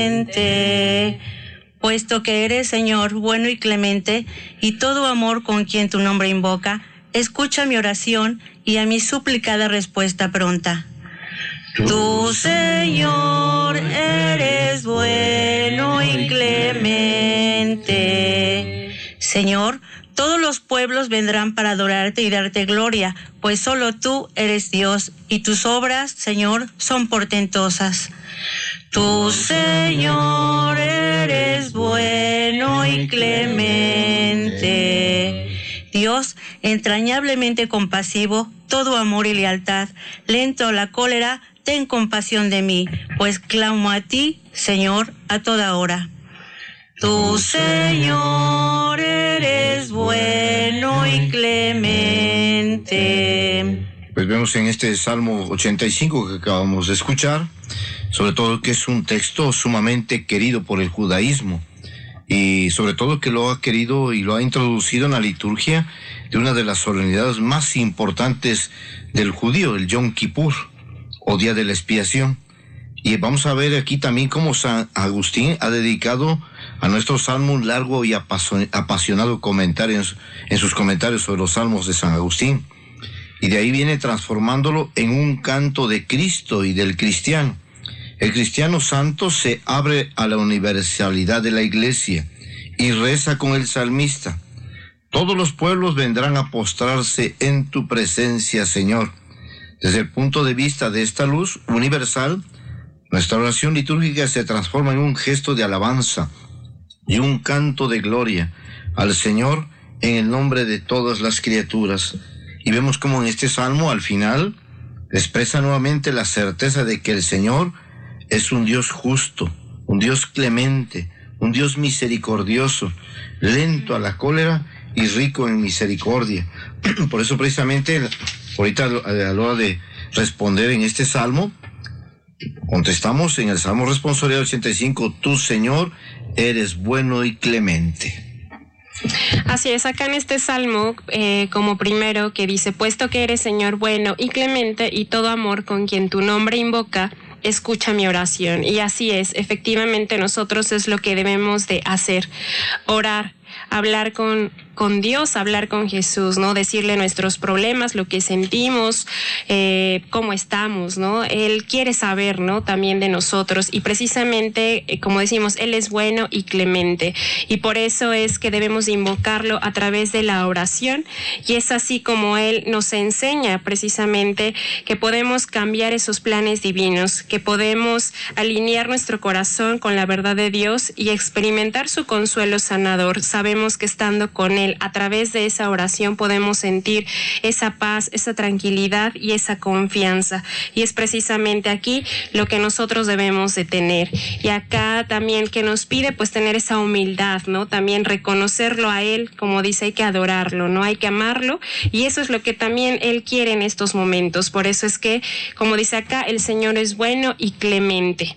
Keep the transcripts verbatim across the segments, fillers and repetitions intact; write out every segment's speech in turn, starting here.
Puesto que eres, Señor, bueno y clemente, y todo amor con quien tu nombre invoca, escucha mi oración y a mi suplicada respuesta pronta. Tú, Señor, eres bueno y clemente. Señor, todos los pueblos vendrán para adorarte y darte gloria, pues solo tú eres Dios, y tus obras, Señor, son portentosas. Tú, Señor, eres bueno y clemente. Dios, entrañablemente compasivo, todo amor y lealtad, lento a la cólera, ten compasión de mí, pues clamo a ti, Señor, a toda hora. Tú, Señor, eres bueno y clemente. Pues vemos en este Salmo ochenta y cinco que acabamos de escuchar, sobre todo que es un texto sumamente querido por el judaísmo, y sobre todo que lo ha querido y lo ha introducido en la liturgia de una de las solemnidades más importantes del judío, el Yom Kippur, o Día de la Expiación. Y vamos a ver aquí también cómo San Agustín ha dedicado a nuestro salmo un largo y apasionado comentario en, en sus comentarios sobre los salmos de San Agustín. Y de ahí viene transformándolo en un canto de Cristo y del cristiano. El cristiano santo se abre a la universalidad de la iglesia y reza con el salmista: todos los pueblos vendrán a postrarse en tu presencia, Señor. Desde el punto de vista de esta luz universal, nuestra oración litúrgica se transforma en un gesto de alabanza y un canto de gloria al Señor en el nombre de todas las criaturas. Y vemos como en este salmo, al final, expresa nuevamente la certeza de que el Señor es un Dios justo, un Dios clemente, un Dios misericordioso, lento a la cólera y rico en misericordia. Por eso precisamente, ahorita a la hora de responder en este salmo, contestamos en el Salmo Responsorial ochenta y cinco, tú, Señor, eres bueno y clemente. Así es, acá en este salmo, eh, como primero que dice, puesto que eres, Señor, bueno y clemente, y todo amor con quien tu nombre invoca, escucha mi oración. Y así es, efectivamente nosotros es lo que debemos de hacer, orar, hablar con, con Dios, hablar con Jesús, ¿no? Decirle nuestros problemas, lo que sentimos, eh, cómo estamos, ¿no? Él quiere saber, ¿no? También de nosotros, y precisamente, eh, como decimos, Él es bueno y clemente, y por eso es que debemos invocarlo a través de la oración, y es así como Él nos enseña precisamente que podemos cambiar esos planes divinos, que podemos alinear nuestro corazón con la verdad de Dios y experimentar su consuelo sanador. Sabemos que estando con Él, a través de esa oración podemos sentir esa paz, esa tranquilidad y esa confianza. Y es precisamente aquí lo que nosotros debemos de tener. Y acá también que nos pide, pues tener esa humildad, ¿no? También reconocerlo a Él, como dice, hay que adorarlo, ¿no? Hay que amarlo. Y eso es lo que también Él quiere en estos momentos. Por eso es que, como dice acá, el Señor es bueno y clemente.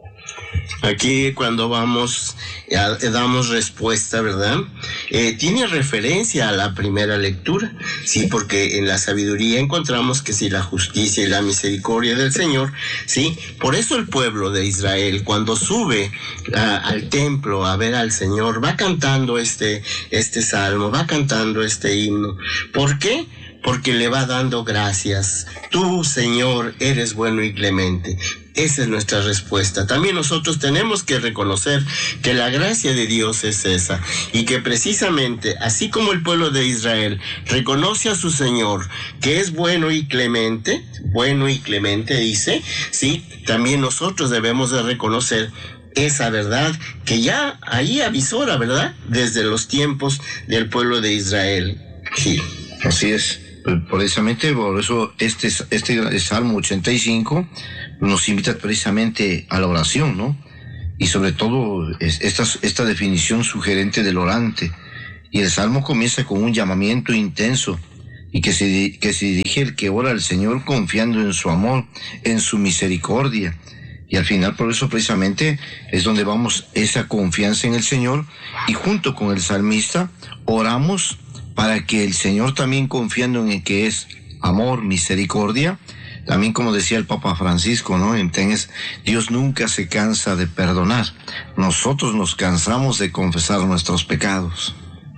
Aquí cuando vamos, eh, damos respuesta, ¿verdad? Eh, tiene referencia a la primera lectura, sí, porque en la sabiduría encontramos que sí, la justicia y la misericordia del Señor, sí, por eso el pueblo de Israel, cuando sube a, al templo a ver al Señor, va cantando este, este salmo, va cantando este himno. ¿Por qué? Porque le va dando gracias. Tú, Señor, eres bueno y clemente. Esa es nuestra respuesta. También nosotros tenemos que reconocer que la gracia de Dios es esa, y que precisamente, así como el pueblo de Israel reconoce a su Señor, que es bueno y clemente, bueno y clemente dice, sí, también nosotros debemos de reconocer esa verdad que ya ahí avisora, ¿verdad? Desde los tiempos del pueblo de Israel. Sí. Así es. Precisamente por eso este, este Salmo ochenta y cinco nos invita precisamente a la oración, ¿no? Y sobre todo esta, esta definición sugerente del orante. Y el Salmo comienza con un llamamiento intenso y que se, que se dirige el que ora al Señor confiando en su amor, en su misericordia. Y al final, por eso precisamente es donde vamos esa confianza en el Señor, y junto con el salmista oramos para que el Señor, también confiando en el que es amor, misericordia, También como decía el Papa Francisco, ¿no? Entonces, Dios nunca se cansa de perdonar. Nosotros nos cansamos de confesar nuestros pecados.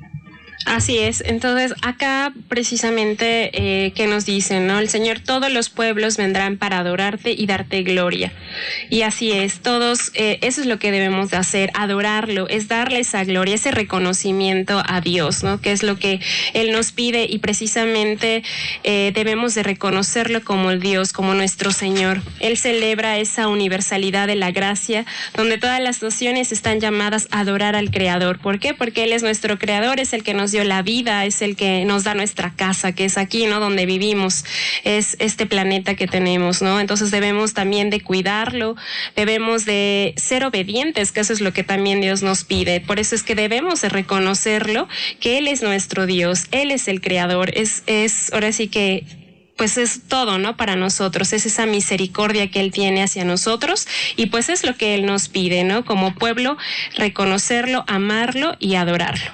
Así es, entonces acá precisamente eh, que nos dicen, ¿no? El Señor, todos los pueblos vendrán para adorarte y darte gloria. Y así es, todos, eh, eso es lo que debemos de hacer, adorarlo, es darle esa gloria, ese reconocimiento a Dios, ¿no? Que es lo que Él nos pide y precisamente eh, debemos de reconocerlo como el Dios, como nuestro Señor. Él celebra esa universalidad de la gracia, donde todas las naciones están llamadas a adorar al Creador. ¿Por qué? Porque Él es nuestro Creador, es el que nos dio la vida, es el que nos da nuestra casa, que es aquí, ¿no? Donde vivimos, es este planeta que tenemos, ¿no? Entonces debemos también de cuidarlo, debemos de ser obedientes, que eso es lo que también Dios nos pide. Por eso es que debemos de reconocerlo, que Él es nuestro Dios, Él es el Creador, es, es ahora sí que pues es todo, ¿no? Para nosotros, es esa misericordia que Él tiene hacia nosotros y pues es lo que Él nos pide, ¿no? Como pueblo, reconocerlo, amarlo y adorarlo.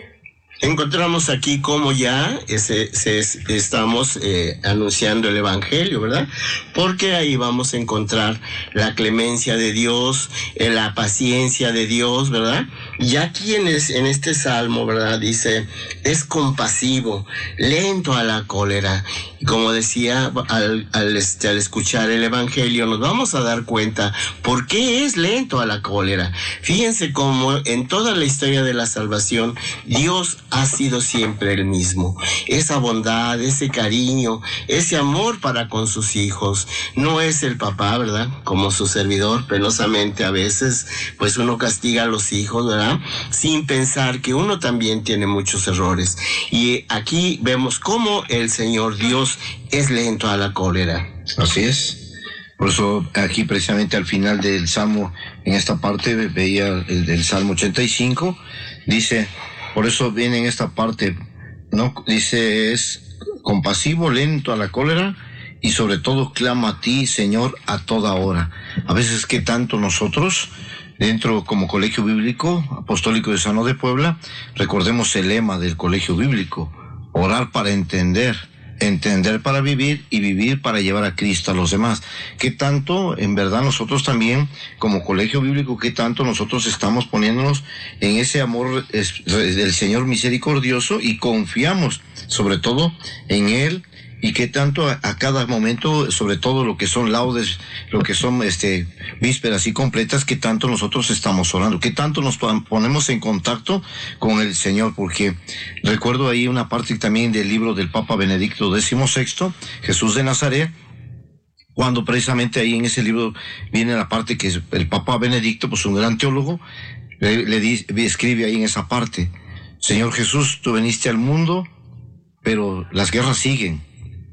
Encontramos aquí cómo ya ese, se, estamos eh, anunciando el Evangelio, ¿verdad? Porque ahí vamos a encontrar la clemencia de Dios, eh, la paciencia de Dios, ¿verdad? Y aquí en, es, en este salmo, ¿verdad? Dice, es compasivo, lento a la cólera. Y como decía, al, al, este, al escuchar el Evangelio nos vamos a dar cuenta por qué es lento a la cólera. Fíjense cómo en toda la historia de la salvación, Dios ha sido siempre el mismo. Esa bondad, ese cariño, ese amor para con sus hijos. No es el papá, ¿verdad? Como su servidor, penosamente a veces, pues uno castiga a los hijos, ¿verdad? Sin pensar que uno también tiene muchos errores. Y aquí vemos cómo el Señor Dios es lento a la cólera. Así es. Por eso aquí precisamente al final del Salmo, en esta parte veía el del Salmo ochenta y cinco, dice, por eso viene en esta parte, ¿no? Dice, es compasivo, lento a la cólera y sobre todo clama a ti, Señor, a toda hora. A veces que tanto nosotros, dentro como Colegio Bíblico Apostólico de Sano de Puebla, recordemos el lema del Colegio Bíblico, orar para entender, entender para vivir y vivir para llevar a Cristo a los demás. ¿Qué tanto, en verdad, nosotros también, como Colegio Bíblico, qué tanto nosotros estamos poniéndonos en ese amor del Señor misericordioso y confiamos, sobre todo, en Él? Y qué tanto a, a cada momento, sobre todo lo que son laudes, lo que son este vísperas y completas, qué tanto nosotros estamos orando, qué tanto nos ponemos en contacto con el Señor, porque recuerdo ahí una parte también del libro del Papa Benedicto dieciséis, Jesús de Nazaret, cuando precisamente ahí en ese libro viene la parte que el Papa Benedicto, pues un gran teólogo, le, le di, escribe ahí en esa parte, Señor Jesús, tú veniste al mundo, pero las guerras siguen.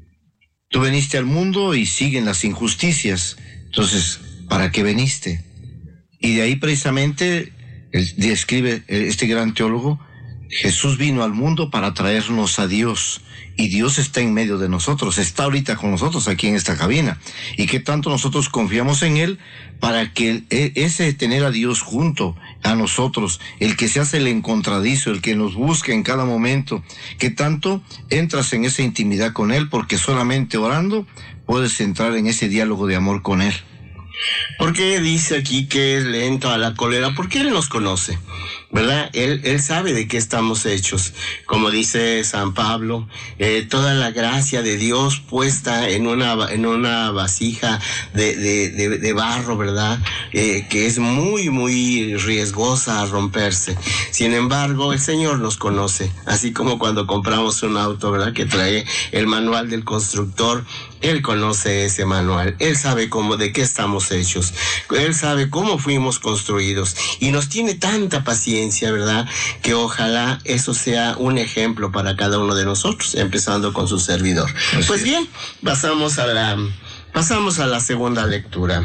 Tú veniste al mundo y siguen las injusticias. Entonces, ¿para qué veniste? Y de ahí precisamente él describe este gran teólogo, Jesús vino al mundo para traernos a Dios. Y Dios está en medio de nosotros, está ahorita con nosotros aquí en esta cabina. Y qué tanto nosotros confiamos en Él para que ese tener a Dios junto a nosotros, el que se hace el encontradizo, el que nos busca en cada momento, qué tanto entras en esa intimidad con Él, porque solamente orando puedes entrar en ese diálogo de amor con Él. ¿Por qué dice aquí que es lento a la cólera? Porque Él nos conoce, ¿verdad? Él, él sabe de qué estamos hechos. Como dice San Pablo, eh, toda la gracia de Dios puesta en una, en una vasija de, de, de, de barro, ¿verdad? Eh, que es muy, muy riesgosa a romperse. Sin embargo, el Señor nos conoce. Así como cuando compramos un auto, ¿verdad? Que trae el manual del constructor. Él conoce ese manual. Él sabe cómo, de qué estamos hechos. Él sabe cómo fuimos construidos. Y nos tiene tanta paciencia, ¿verdad? Que ojalá eso sea un ejemplo para cada uno de nosotros, empezando con su servidor. Así pues bien, pasamos a la, pasamos a la segunda lectura.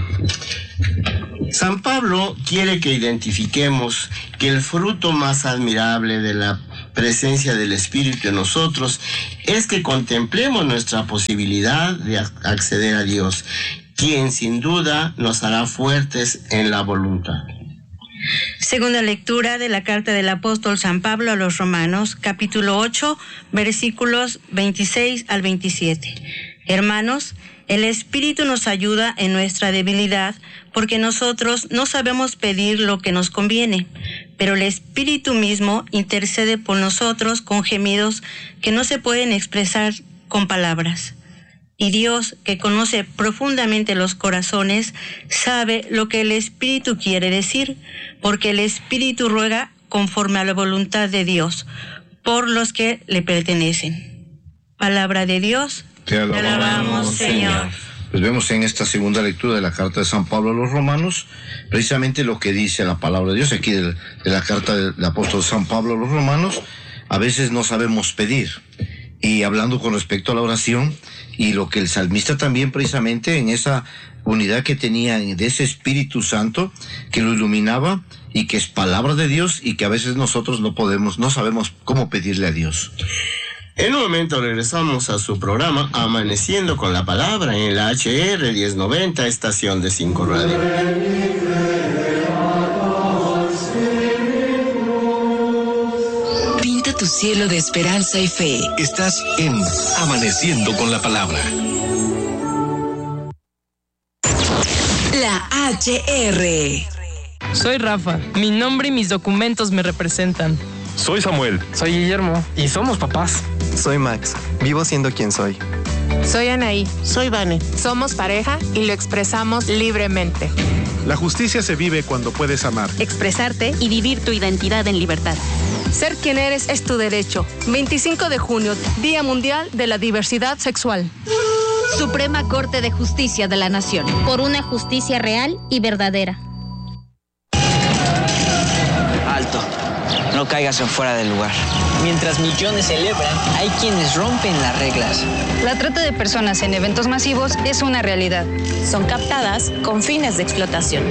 San Pablo quiere que identifiquemos que el fruto más admirable de la presencia del Espíritu en nosotros es que contemplemos nuestra posibilidad de acceder a Dios, quien sin duda nos hará fuertes en la voluntad. Segunda lectura de la carta del apóstol San Pablo a los Romanos, capítulo ocho, versículos veintiséis al veintisiete. Hermanos, el Espíritu nos ayuda en nuestra debilidad porque nosotros no sabemos pedir lo que nos conviene, pero el Espíritu mismo intercede por nosotros con gemidos que no se pueden expresar con palabras. Y Dios, que conoce profundamente los corazones, sabe lo que el Espíritu quiere decir, porque el Espíritu ruega conforme a la voluntad de Dios, por los que le pertenecen. Palabra de Dios. Te alabamos, Te alabamos, Señor. Pues vemos en esta segunda lectura de la carta de San Pablo a los Romanos, precisamente lo que dice la palabra de Dios, aquí de, de la carta del apóstol San Pablo a los Romanos. A veces no sabemos pedir. Y hablando con respecto a la oración, y lo que el salmista también precisamente en esa unidad que tenía de ese Espíritu Santo, que lo iluminaba, y que es palabra de Dios, y que a veces nosotros no podemos, no sabemos cómo pedirle a Dios. En un momento regresamos a su programa Amaneciendo con la Palabra en la H R diez noventa, estación de cinco Radio. Pinta tu cielo de esperanza y fe. Estás en Amaneciendo con la Palabra. La H R. Soy Rafa. Mi nombre y mis documentos me representan. Soy Samuel. Soy Guillermo. Y somos papás. Soy Max. Vivo siendo quien soy. Soy Anaí. Soy Vane. Somos pareja y lo expresamos libremente. La justicia se vive cuando puedes amar, expresarte y vivir tu identidad en libertad. Ser quien eres es tu derecho. veinticinco de junio, Día Mundial de la Diversidad Sexual. Suprema Corte de Justicia de la Nación. Por una justicia real y verdadera. Alto. No caigas en fuera del lugar. Mientras millones celebran, hay quienes rompen las reglas. La trata de personas en eventos masivos es una realidad. Son captadas con fines de explotación.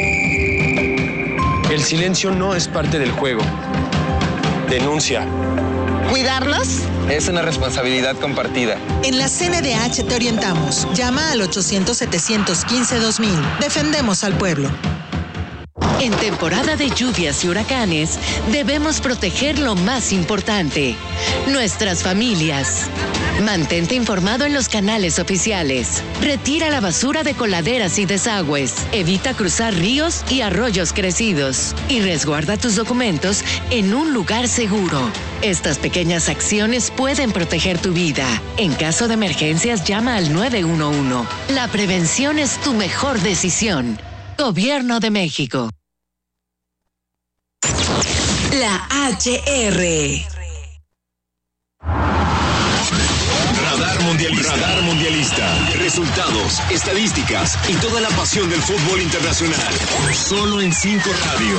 El silencio no es parte del juego. Denuncia. ¿Cuidarlos? Es una responsabilidad compartida. En la C N D H te orientamos. Llama al ochocientos, setecientos quince, dos mil. Defendemos al pueblo. En temporada de lluvias y huracanes, debemos proteger lo más importante, nuestras familias. Mantente informado en los canales oficiales. Retira la basura de coladeras y desagües. Evita cruzar ríos y arroyos crecidos. Y resguarda tus documentos en un lugar seguro. Estas pequeñas acciones pueden proteger tu vida. En caso de emergencias, llama al nueve uno uno. La prevención es tu mejor decisión. Gobierno de México. La H R. Radar Mundialista. Radar Mundialista. Resultados, estadísticas y toda la pasión del fútbol internacional. Solo en cinco Radio.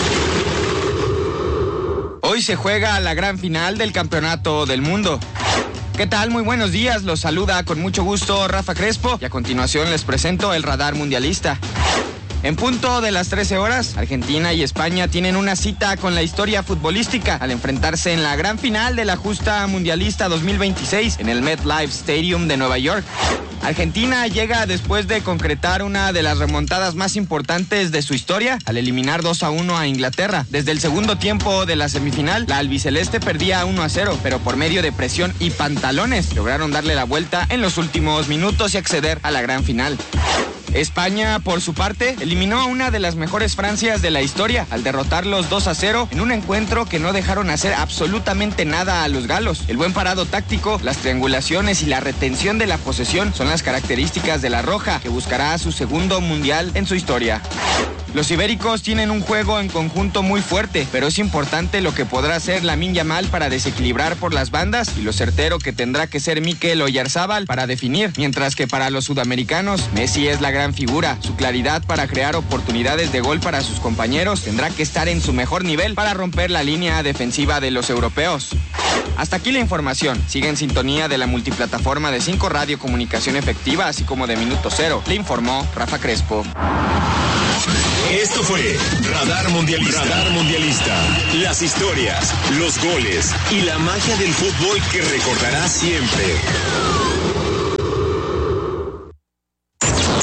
Hoy se juega la gran final del Campeonato del Mundo. ¿Qué tal? Muy buenos días. Los saluda con mucho gusto Rafa Crespo y a continuación les presento el Radar Mundialista. En punto de las trece horas, Argentina y España tienen una cita con la historia futbolística al enfrentarse en la gran final de la justa mundialista dos mil veintiséis en el MetLife Stadium de Nueva York. Argentina llega después de concretar una de las remontadas más importantes de su historia al eliminar dos a uno a Inglaterra. Desde el segundo tiempo de la semifinal, la albiceleste perdía uno a cero, pero por medio de presión y pantalones lograron darle la vuelta en los últimos minutos y acceder a la gran final. España, por su parte, eliminó a una de las mejores Francias de la historia al derrotarlos dos a cero en un encuentro que no dejaron hacer absolutamente nada a los galos. El buen parado táctico, las triangulaciones y la retención de la posesión son las características de la Roja, que buscará su segundo mundial en su historia. Los ibéricos tienen un juego en conjunto muy fuerte, pero es importante lo que podrá hacer Lamine Yamal para desequilibrar por las bandas y lo certero que tendrá que ser Mikel Oyarzábal para definir, mientras que para los sudamericanos, Messi es la gran figura. Su claridad para crear oportunidades de gol para sus compañeros tendrá que estar en su mejor nivel para romper la línea defensiva de los europeos. Hasta aquí la información. Sigue en sintonía de la multiplataforma de cinco Radio Comunicación Efectiva, así como de Minuto Cero. Le informó Rafa Crespo. Esto fue Radar Mundialista. Radar Mundialista. Las historias, los goles y la magia del fútbol que recordarás siempre.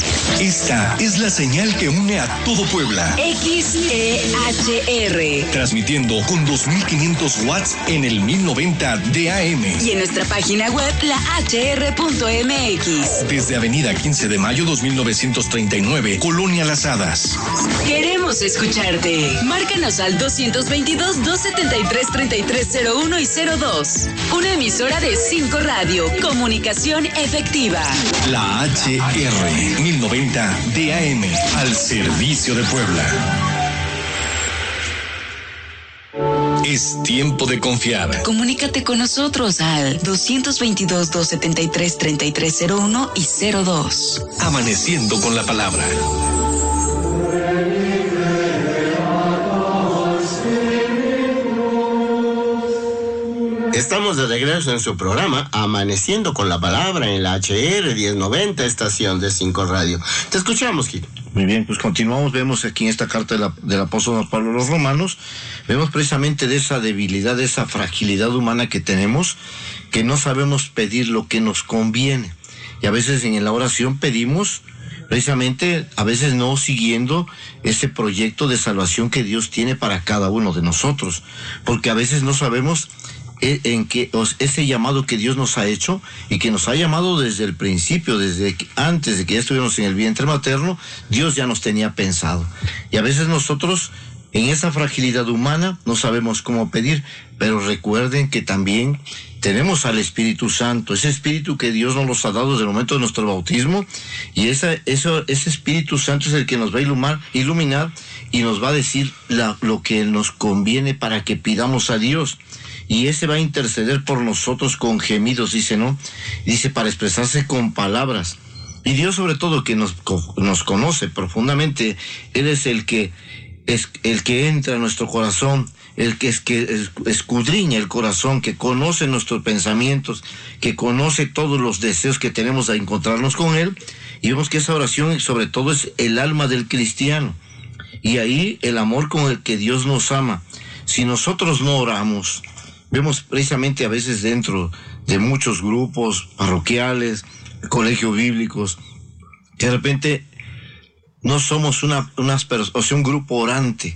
Esta es la señal que une a todo Puebla. X E H R. Transmitiendo con dos mil quinientos watts en el mil noventa de A M. Y en nuestra página web, la h r punto m x. Desde Avenida quince de mayo dos mil novecientos treinta y nueve, Colonia Las Hadas. Queremos escucharte. Márcanos al dos dos dos, dos siete tres, tres tres cero uno y cero dos. Una emisora de cinco Radio. Comunicación efectiva. La H R mil noventa de A M, al servicio de Puebla. Es tiempo de confiar. Comunícate con nosotros al dos dos dos, dos siete tres, tres tres cero uno y cero dos. Amaneciendo con la palabra. Estamos de regreso en su programa Amaneciendo con la Palabra en la H R mil noventa, estación de cinco Radio. Te escuchamos, Gil. Muy bien, pues continuamos. Vemos aquí en esta carta de la, del apóstol Pablo a los romanos, vemos precisamente de esa debilidad, de esa fragilidad humana que tenemos, que no sabemos pedir lo que nos conviene. Y a veces en la oración pedimos precisamente, a veces no siguiendo ese proyecto de salvación que Dios tiene para cada uno de nosotros, porque a veces no sabemos en que ese llamado que Dios nos ha hecho y que nos ha llamado desde el principio, desde que, antes de que ya estuviéramos en el vientre materno, Dios ya nos tenía pensado. Y a veces nosotros en esa fragilidad humana no sabemos cómo pedir, pero recuerden que también tenemos al Espíritu Santo, ese Espíritu que Dios nos los ha dado desde el momento de nuestro bautismo, y esa, eso, ese Espíritu Santo es el que nos va a iluminar, iluminar y nos va a decir la, lo que nos conviene para que pidamos a Dios. Y ese va a interceder por nosotros con gemidos, dice, ¿no? Dice, para expresarse con palabras. Y Dios, sobre todo, que nos, nos conoce profundamente, Él es el que, es el que entra en nuestro corazón, el que es que escudriña el corazón, que conoce nuestros pensamientos, que conoce todos los deseos que tenemos de encontrarnos con Él. Y vemos que esa oración, sobre todo, es el alma del cristiano. Y ahí el amor con el que Dios nos ama. Si nosotros no oramos, vemos precisamente a veces dentro de muchos grupos parroquiales, colegios bíblicos, que de repente no somos una, unas personas, o sea, un grupo orante.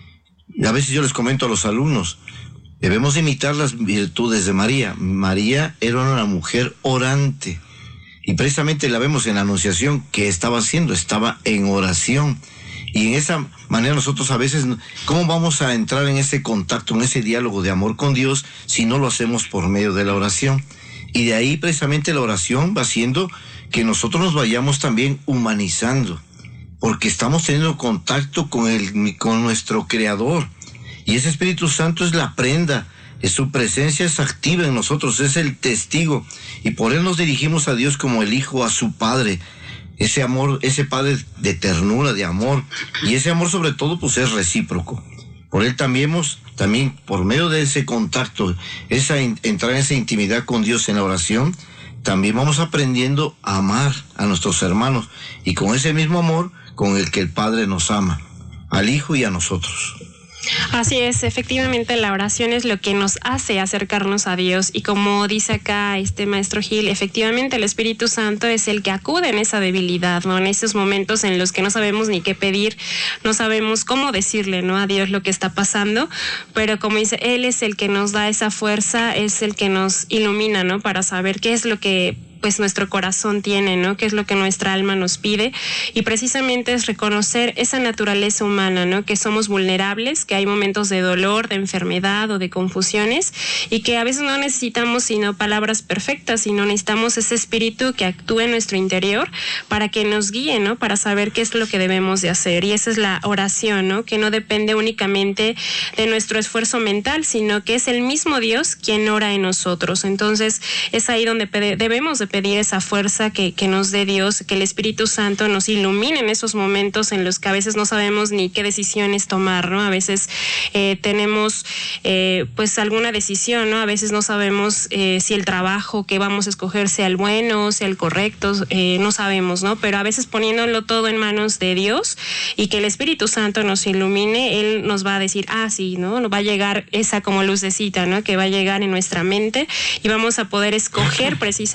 Y a veces yo les comento a los alumnos, debemos imitar las virtudes de María. María era una mujer orante. Y precisamente la vemos en la Anunciación, que estaba haciendo, estaba en oración. Y en esa manera nosotros a veces, ¿cómo vamos a entrar en ese contacto, en ese diálogo de amor con Dios si no lo hacemos por medio de la oración? Y de ahí precisamente la oración va haciendo que nosotros nos vayamos también humanizando, porque estamos teniendo contacto con, el, con nuestro Creador. Y ese Espíritu Santo es la prenda, es su presencia es activa en nosotros, es el testigo. Y por Él nos dirigimos a Dios como el Hijo a su Padre. Ese amor, ese Padre de ternura, de amor, y ese amor sobre todo pues es recíproco. Por Él también, también por medio de ese contacto, esa entrar en esa intimidad con Dios en la oración, también vamos aprendiendo a amar a nuestros hermanos, y con ese mismo amor con el que el Padre nos ama, al Hijo y a nosotros. Así es, efectivamente la oración es lo que nos hace acercarnos a Dios, y como dice acá este maestro Gil, efectivamente el Espíritu Santo es el que acude en esa debilidad, ¿no? En esos momentos en los que no sabemos ni qué pedir, no sabemos cómo decirle, ¿no?, a Dios lo que está pasando, pero como dice, Él es el que nos da esa fuerza, es el que nos ilumina, ¿no?, para saber qué es lo que pues nuestro corazón tiene, ¿no? Qué es lo que nuestra alma nos pide, y precisamente es reconocer esa naturaleza humana, ¿no? Que somos vulnerables, que hay momentos de dolor, de enfermedad o de confusiones, y que a veces no necesitamos sino palabras perfectas, sino necesitamos ese espíritu que actúe en nuestro interior para que nos guíe, ¿no? Para saber qué es lo que debemos de hacer, y esa es la oración, ¿no? Que no depende únicamente de nuestro esfuerzo mental, sino que es el mismo Dios quien ora en nosotros. Entonces es ahí donde debemos de pedir esa fuerza que, que nos dé Dios, que el Espíritu Santo nos ilumine en esos momentos en los que a veces no sabemos ni qué decisiones tomar, ¿no? A veces eh, tenemos eh, pues alguna decisión, ¿no? A veces no sabemos eh, si el trabajo que vamos a escoger sea el bueno, sea el correcto, eh, no sabemos, ¿no? Pero a veces poniéndolo todo en manos de Dios y que el Espíritu Santo nos ilumine, Él nos va a decir, ah, sí, ¿no? Nos va a llegar esa como lucecita, ¿no? Que va a llegar en nuestra mente, y vamos a poder escoger precisamente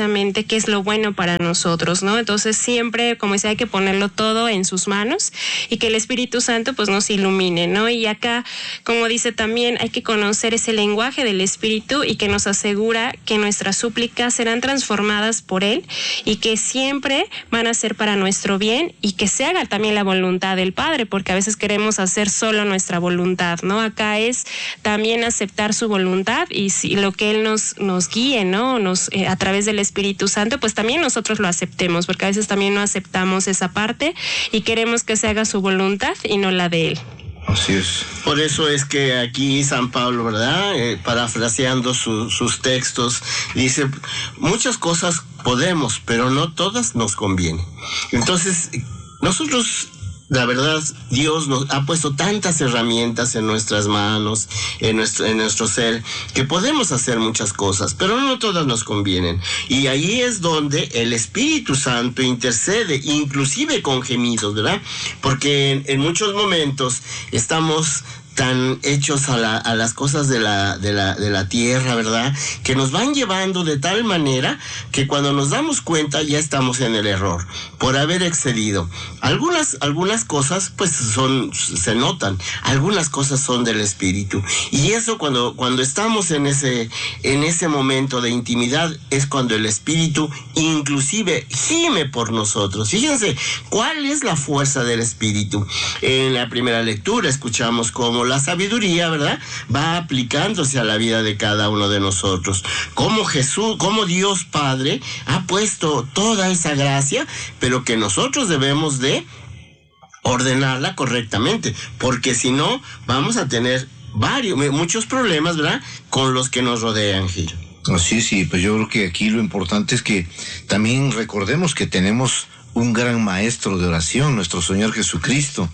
de qué es lo bueno para nosotros, ¿no? Entonces siempre, como decía, hay que ponerlo todo en sus manos y que el Espíritu Santo pues nos ilumine, ¿no? Y acá, como dice también, hay que conocer ese lenguaje del Espíritu y que nos asegura que nuestras súplicas serán transformadas por Él y que siempre van a ser para nuestro bien y que se haga también la voluntad del Padre, porque a veces queremos hacer solo nuestra voluntad, ¿no? Acá es también aceptar su voluntad y si lo que Él nos, nos guíe, ¿no? Nos, eh, a través del Espíritu Santo, pues también nosotros lo aceptemos, porque a veces también no aceptamos esa parte y queremos que se haga su voluntad y no la de Él. Así es. Por eso es que aquí San Pablo, ¿verdad? Eh, parafraseando su, sus textos, dice, muchas cosas podemos, pero no todas nos convienen. Entonces, nosotros... La verdad, Dios nos ha puesto tantas herramientas en nuestras manos, en nuestro, en nuestro ser, que podemos hacer muchas cosas, pero no todas nos convienen. Y ahí es donde el Espíritu Santo intercede, inclusive con gemidos, ¿verdad? Porque en, en muchos momentos estamos tan hechos a, la, a las cosas de la, de la, de la tierra, ¿verdad? Que nos van llevando de tal manera que cuando nos damos cuenta ya estamos en el error por haber excedido. Algunas, algunas cosas pues son, se notan, algunas cosas son del Espíritu. Y eso cuando, cuando estamos en ese, en ese momento de intimidad es cuando el Espíritu inclusive gime por nosotros. Fíjense, ¿cuál es la fuerza del Espíritu? En la primera lectura escuchamos cómo la sabiduría, ¿verdad?, va aplicándose a la vida de cada uno de nosotros. Cómo Jesús, cómo Dios Padre ha puesto toda esa gracia, pero que nosotros debemos de ordenarla correctamente, porque si no, vamos a tener varios, muchos problemas, ¿verdad?, con los que nos rodean, Gil. Así sí, pues yo creo que aquí lo importante es que también recordemos que tenemos un gran maestro de oración, nuestro Señor Jesucristo,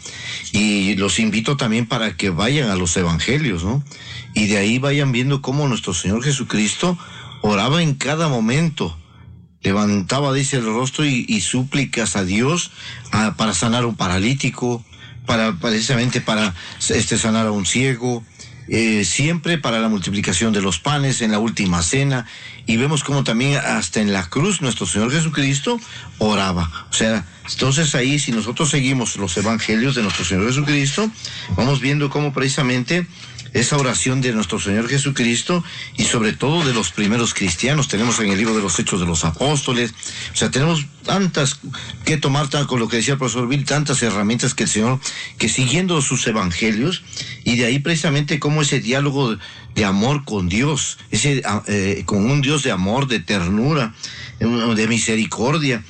y los invito también para que vayan a los evangelios, ¿no? Y de ahí vayan viendo cómo nuestro Señor Jesucristo oraba en cada momento, levantaba, dice, el rostro y, y súplicas a Dios a, para sanar a un paralítico, para precisamente para este sanar a un ciego, eh, siempre para la multiplicación de los panes en la última cena. Y vemos cómo también hasta en la cruz nuestro Señor Jesucristo oraba. O sea, entonces ahí si nosotros seguimos los evangelios de nuestro Señor Jesucristo, vamos viendo cómo precisamente esa oración de nuestro Señor Jesucristo y sobre todo de los primeros cristianos, tenemos en el libro de los Hechos de los Apóstoles, o sea, tenemos tantas que tomar, tan, con lo que decía el profesor Bill, tantas herramientas que el Señor, que siguiendo sus evangelios, y de ahí precisamente cómo ese diálogo de amor con Dios, ese eh, con un Dios de amor, de ternura, de misericordia.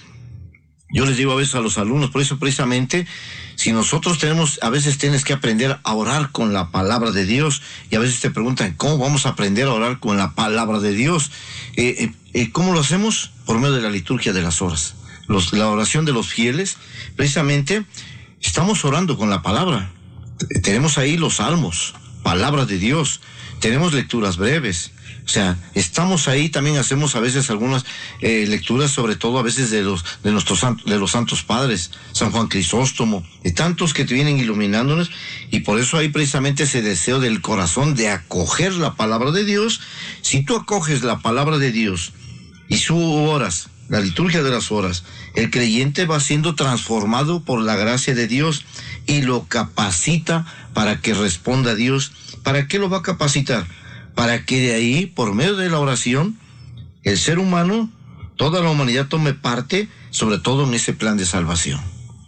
Yo les digo a veces a los alumnos, por eso precisamente, si nosotros tenemos, a veces tienes que aprender a orar con la palabra de Dios, y a veces te preguntan, ¿cómo vamos a aprender a orar con la palabra de Dios? Eh, eh, ¿Cómo lo hacemos? Por medio de la liturgia de las horas. Los, la oración de los fieles, precisamente, estamos orando con la palabra. Tenemos ahí los salmos, palabra de Dios, tenemos lecturas breves. O sea, estamos ahí, también hacemos a veces algunas eh, lecturas, sobre todo a veces de los de nuestros de los santos padres, San Juan Crisóstomo, de tantos que te vienen iluminándonos, y por eso hay precisamente ese deseo del corazón de acoger la palabra de Dios. Si tú acoges la palabra de Dios y sus horas, la liturgia de las horas, el creyente va siendo transformado por la gracia de Dios y lo capacita para que responda a Dios. ¿Para qué lo va a capacitar? Para que de ahí, por medio de la oración, el ser humano, toda la humanidad tome parte, sobre todo en ese plan de salvación.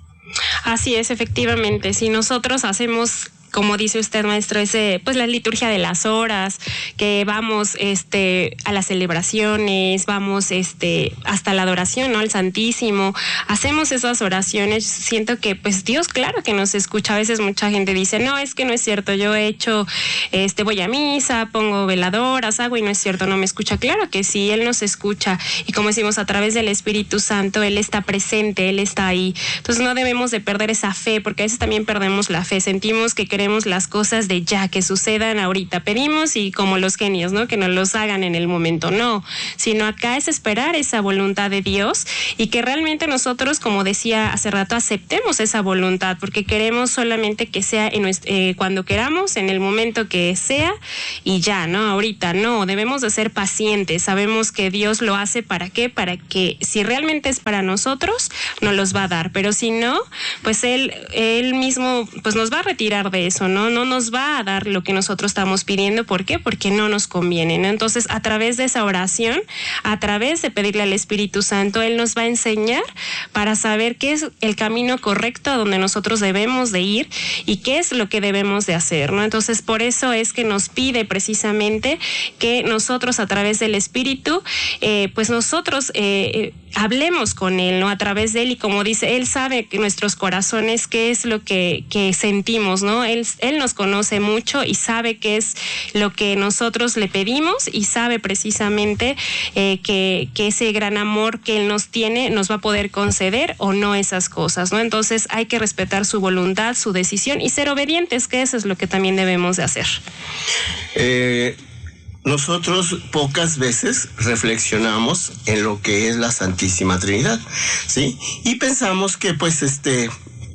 Así es, efectivamente. Si nosotros hacemos, como dice usted, maestro, ese, pues la liturgia de las horas, que vamos este a las celebraciones, vamos este hasta la adoración, ¿no?, al Santísimo, hacemos esas oraciones, siento que pues Dios claro que nos escucha. A veces mucha gente dice, no, es que no es cierto, yo he hecho, este voy a misa, pongo veladoras, hago, y no es cierto, no me escucha. Claro que sí, Él nos escucha, y como decimos, a través del Espíritu Santo, Él está presente, Él está ahí. Entonces no debemos de perder esa fe, porque a veces también perdemos la fe, sentimos que queremos queremos las cosas de ya, que sucedan ahorita. Pedimos y como los genios, ¿no? Que nos los hagan en el momento. No, sino acá es esperar esa voluntad de Dios y que realmente nosotros, como decía hace rato, aceptemos esa voluntad, porque queremos solamente que sea en nuestro, eh, cuando queramos, en el momento que sea y ya, ¿no? Ahorita no, debemos de ser pacientes. Sabemos que Dios lo hace ¿para qué? Para que si realmente es para nosotros, nos los va a dar, pero si no, pues Él, Él mismo pues nos va a retirar de eso, ¿no? No nos va a dar lo que nosotros estamos pidiendo. ¿Por qué? Porque no nos conviene, ¿no? Entonces, a través de esa oración, a través de pedirle al Espíritu Santo, Él nos va a enseñar para saber qué es el camino correcto a donde nosotros debemos de ir y qué es lo que debemos de hacer, ¿no? Entonces, por eso es que nos pide precisamente que nosotros, a través del Espíritu, eh, pues nosotros eh, hablemos con Él, ¿no? A través de Él, y como dice, Él sabe que nuestros corazones, qué es lo que, que sentimos, ¿no? Él, Él nos conoce mucho y sabe qué es lo que nosotros le pedimos y sabe precisamente eh, que, que ese gran amor que Él nos tiene nos va a poder conceder o no esas cosas, ¿no? Entonces hay que respetar su voluntad, su decisión y ser obedientes, que eso es lo que también debemos de hacer. Eh... Nosotros pocas veces reflexionamos en lo que es la Santísima Trinidad, ¿sí? Y pensamos que pues este...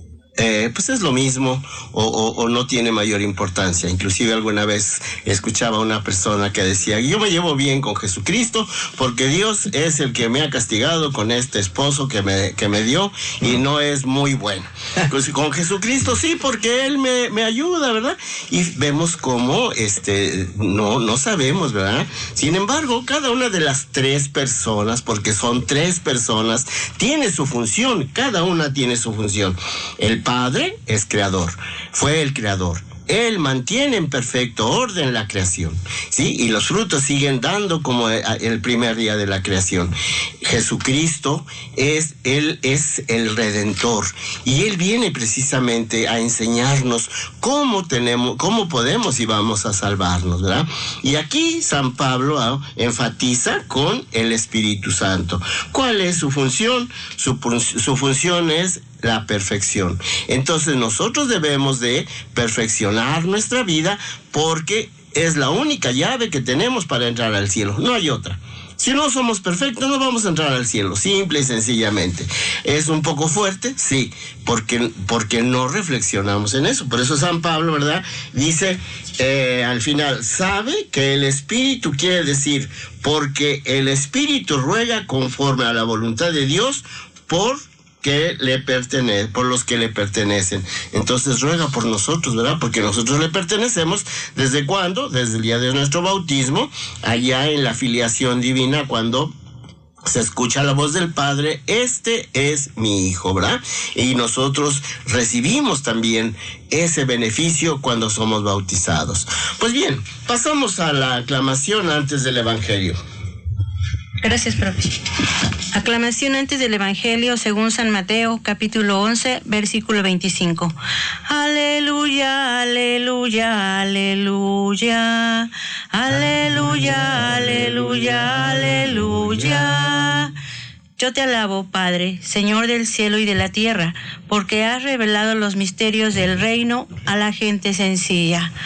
Eh, pues es lo mismo o, o, o no tiene mayor importancia. Inclusive alguna vez escuchaba a una persona que decía: yo me llevo bien con Jesucristo porque Dios es el que me ha castigado con este esposo que me, que me dio y no es muy bueno. Pues con Jesucristo sí, porque Él me, me ayuda, ¿verdad? Y vemos cómo este, no, no sabemos, ¿verdad? Sin embargo, cada una de las tres personas, porque son tres personas, tiene su función, cada una tiene su función. El Padre es creador, fue el creador. Él mantiene en perfecto orden la creación, ¿sí? Y los frutos siguen dando como el primer día de la creación. Jesucristo es, Él es el Redentor. Y Él viene precisamente a enseñarnos cómo tenemos, cómo podemos y vamos a salvarnos, ¿verdad? Y aquí San Pablo ah, enfatiza con el Espíritu Santo. ¿Cuál es su función? Su, su función es la perfección. Entonces nosotros debemos de perfeccionar nuestra vida porque es la única llave que tenemos para entrar al cielo. No hay otra. Si no somos perfectos, no vamos a entrar al cielo, simple y sencillamente. ¿Es un poco fuerte? Sí, porque, porque no reflexionamos en eso. Por eso San Pablo, ¿verdad? Dice eh, al final, sabe que el Espíritu quiere decir, porque el Espíritu ruega conforme a la voluntad de Dios por que le pertenece, por los que le pertenecen. Entonces ruega por nosotros, ¿verdad? Porque nosotros le pertenecemos. ¿Desde cuándo? Desde el día de nuestro bautismo, allá en la filiación divina, cuando se escucha la voz del Padre: este es mi Hijo, ¿verdad? Y nosotros recibimos también ese beneficio cuando somos bautizados. Pues bien, pasamos a la aclamación antes del Evangelio. Gracias, profe. Aclamación antes del Evangelio según San Mateo, capítulo once, versículo veinticinco. Aleluya, aleluya, aleluya. Aleluya, aleluya, aleluya. Yo te alabo, Padre, Señor del cielo y de la tierra, porque has revelado los misterios del reino a la gente sencilla.